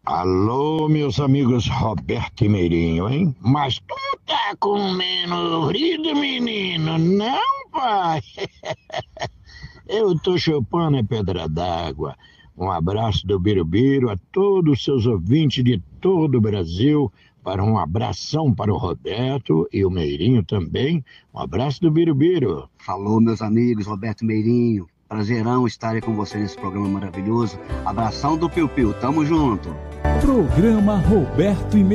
Alô, meus amigos Roberto e Meirinho, hein? Mas tu tá comendo frito, menino? Não, pai. Eu tô chupando a pedra d'água. Um abraço do Birubiru a todos os seus ouvintes de todo o Brasil. Para um abração para o Roberto e o Meirinho também. Um abraço do Birubiru. Falou, meus amigos, Roberto Meirinho. Prazerão estar aí com você nesse programa maravilhoso. Abração do Piu Piu, tamo junto. Programa Roberto e Meirinho.